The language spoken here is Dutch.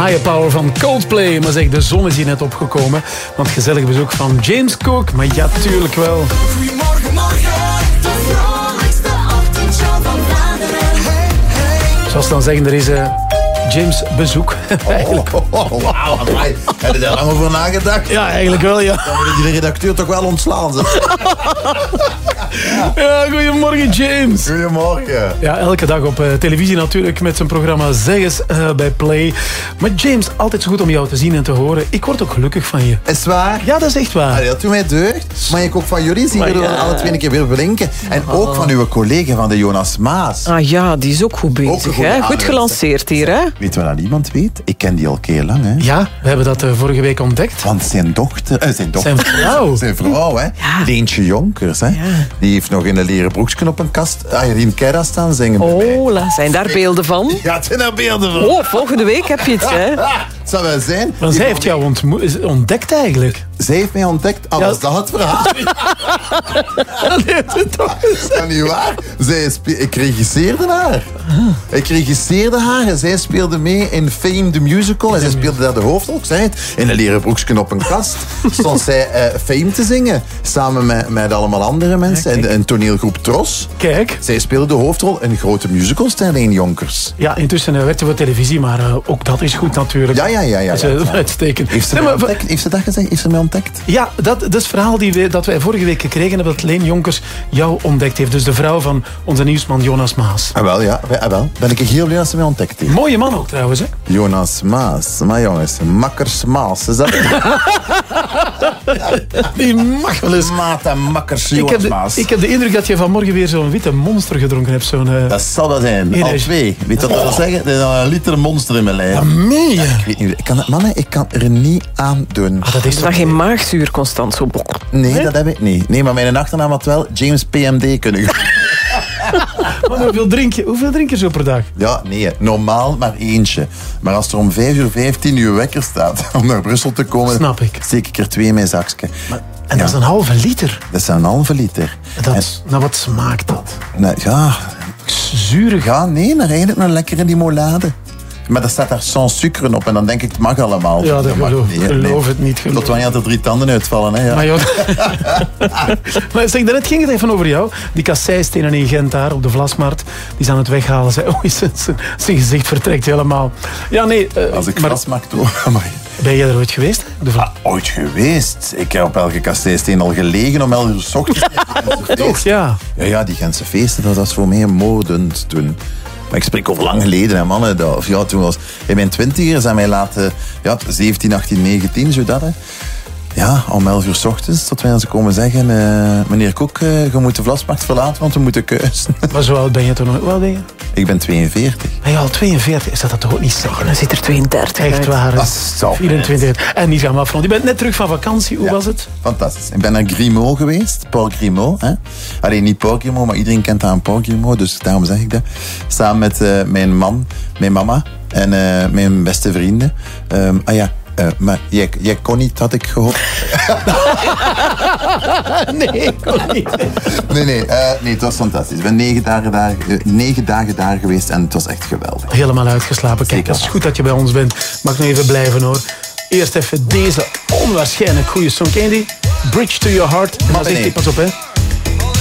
Higher Power van Coldplay. Maar zeg, de zon is hier net opgekomen. Want gezellig bezoek van James Cook. Maar ja, tuurlijk wel. Goedemorgen, morgen. De vrolijkste ochtendshow van Vlaanderen. Hey, hey. Zoals ze dan zeggen, er is James bezoek. Eigenlijk. Wauw, heb je daar lang over nagedacht? Ja, eigenlijk wel, ja. Dan moet je de redacteur toch wel ontslaan. Ja, goedemorgen, James. Goedemorgen. Ja, elke dag op televisie natuurlijk met zijn programma Zeg eens bij Play. Maar James, altijd zo goed om jou te zien en te horen. Ik word ook gelukkig van je. Is het waar? Ja, dat is echt waar. Allee, dat doet mij deugd. Maar ik ook van jullie zien we er alle twee een keer weer blinken. En ook van uw collega van de Jonas Maas. Ah ja, die is ook goed bezig. Ook Hè? Goed gelanceerd hier, hè? Weet je wat niemand weet? Ik ken die al heel lang, hè? Ja, we hebben dat vorige week ontdekt. Want zijn dochter... Zijn vrouw. Zijn vrouw, hè? Ja. Leentje Jonkers, hè? Ja. Die heeft nog in een leren broekje op een kast... die in Keira staan zingen. bij mij. Oh, zijn daar beelden van? Ja, het zijn er beelden van. Oh, volgende week heb je het, hè? Het zou wel zijn. Want zij heeft jou ontdekt eigenlijk. Zij heeft mij ontdekt. Ah, Ja. was dat het verhaal? Dat is niet waar. Ik regisseerde haar. Ik regisseerde haar en zij speelde mee in Fame the Musical. En zij speelde daar de hoofdrol. Ik zei het. In een leren broekje op een kast stond zij Fame te zingen. Samen met allemaal andere mensen. En een toneelgroep Tros. Kijk. Zij speelde de hoofdrol in grote musicals, Leen Jonkers. Ja, intussen werkte ze voor televisie, maar ook dat is goed natuurlijk. Ja. Dat is uitstekend. Heeft ze Nee, mij maar- ontdekt? Heeft ze dat gezegd? Heeft ze mij ontdekt? Ja, dat is het verhaal dat wij vorige week gekregen hebben, dat Leen Jonkers jou ontdekt heeft. Dus de vrouw van onze nieuwsman Jonas Maas. Ah, wel, ja. Wel. Ben ik heel blij dat ze mij ontdekt heeft. Mooie man ook trouwens, hè? Jonas Maas. Maar jongens, Makkers Maas. Is dat Die mag wel eens. Maat en Makkers Ik Jonas heb, Maas? ik heb de indruk dat je vanmorgen weer zo'n witte monster gedronken hebt. Dat zal dat zijn. Al Energie. 2. Weet je wat dat wil zeggen? Er is al een liter monster in mijn lijf. Meen je? Ik weet niet. Ik kan er niet aan doen. Ah, dat is Is toch... dat geen maagzuur constant zo? Nee, dat heb ik niet. Nee, maar mijn achternaam had wel James PMD kunnen gaan. Maar hoeveel drink je zo per dag? Ja, nee. Normaal maar eentje. Maar als er om 5:15 uur wekker staat om naar Brussel te komen... Snap ik. Steek ik er 2 in mijn zakje. En dat is een halve liter. Dat is een halve liter. Nou, wat smaakt dat? Nou, ja... Zuurig. Ja, nee, maar eigenlijk een lekkere limonade. Maar daar staat daar sans sucre op en dan denk ik, het mag allemaal. Ja, dat mag geloof het niet. Tot wanneer er 3 tanden uitvallen, hè. Ja. Maar, maar zeg, daarnet ging het even over jou. Die kasseistenen in Gent daar op de Vlasmarkt, die is aan het weghalen. Zijn gezicht vertrekt helemaal. Ja, nee. Als ik maar vastmak toe. Maar... Ben jij er ooit geweest? Ooit geweest. Ik heb op elke kasseisteen al gelegen om 11 uur 's ochtends. Toch, ja. Ja, die Gentse feesten, dat was voor mij moordend toen. Maar ik spreek over lang geleden, hè, mannen. Toen was in mijn 20ers en mij laten... Ja, 17, 18, 19, zo dat, hè. Ja, om 11 uur 's ochtends, tot wij ze komen zeggen... meneer Koek, je moet de Vlasmarkt verlaten, want we moeten keuzen. Maar zo oud ben je toen nog? Hoe oud ben je? Ik ben 42. Ben je al 42? Is dat toch ook niet zeggen? Dan zit er 32 Echt uit. waar. Ah, stop. 24. En niet gaan afronden. Je bent net terug van vakantie. Hoe was het? Fantastisch. Ik ben naar Grimaud geweest. Paul Grimaud. Hè? Alleen niet Paul Grimaud, maar iedereen kent haar Paul Grimaud. Dus daarom zeg ik dat. Samen met mijn man, mijn mama en mijn beste vrienden. Maar jij kon niet, had ik gehoopt. Nee, ik kon niet. Nee, het was fantastisch. Ik ben 9 dagen daar geweest en het was echt geweldig. Helemaal uitgeslapen. Kijk, dat is goed dat je bij ons bent. Mag nog even blijven hoor. Eerst even deze onwaarschijnlijk goede song. Ken je die? Bridge to Your Heart. En dan zegt hij, pas op hè.